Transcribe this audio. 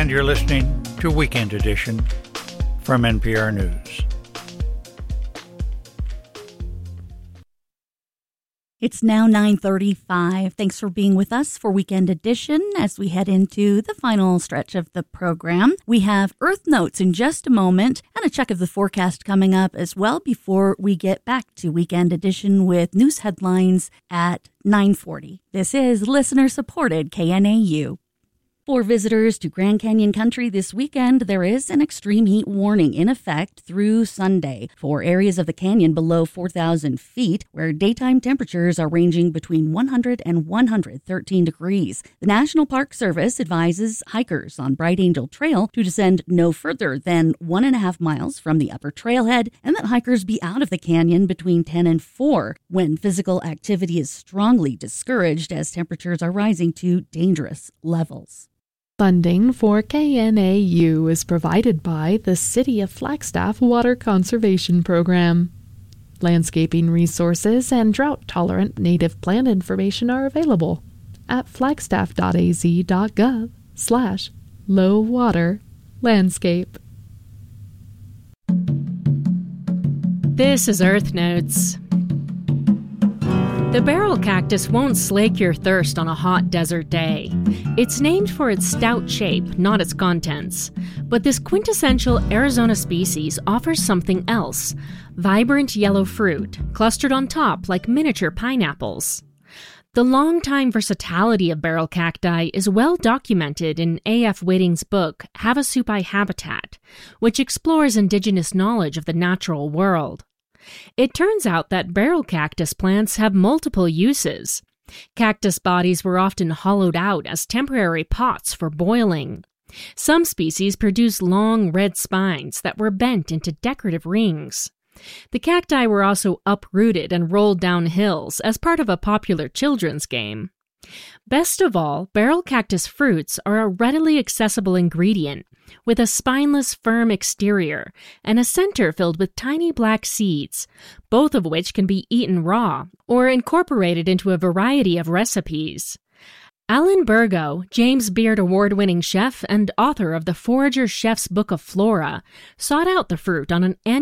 and you're listening to Weekend Edition from NPR News. It's now 9:35. Thanks for being with us for Weekend Edition as we head into the final stretch of the program. We have Earth Notes in just a moment and a check of the forecast coming up as well before we get back to Weekend Edition with news headlines at 9:40. This is listener-supported KNAU. For visitors to Grand Canyon Country this weekend, there is an extreme heat warning in effect through Sunday for areas of the canyon below 4,000 feet, where daytime temperatures are ranging between 100 and 113 degrees. The National Park Service advises hikers on Bright Angel Trail to descend no further than 1.5 miles from the upper trailhead, and that hikers be out of the canyon between 10 and 4 when physical activity is strongly discouraged as temperatures are rising to dangerous levels. Funding for KNAU is provided by the City of Flagstaff Water Conservation Program. Landscaping resources and drought-tolerant native plant information are available at flagstaff.az.gov/low-water-landscape. This is Earth Notes. The barrel cactus won't slake your thirst on a hot desert day. It's named for its stout shape, not its contents. But this quintessential Arizona species offers something else: vibrant yellow fruit, clustered on top like miniature pineapples. The long-time versatility of barrel cacti is well documented in A.F. Whiting's book, Havasupai Habitat, which explores indigenous knowledge of the natural world. It turns out that barrel cactus plants have multiple uses. Cactus bodies were often hollowed out as temporary pots for boiling. Some species produce long red spines that were bent into decorative rings. The cacti were also uprooted and rolled down hills as part of a popular children's game. Best of all, barrel cactus fruits are a readily accessible ingredient, with a spineless, firm exterior and a center filled with tiny black seeds, both of which can be eaten raw or incorporated into a variety of recipes. Alan Burgo, James Beard Award-winning chef and author of the Forager Chef's Book of Flora, sought out the fruit on an annual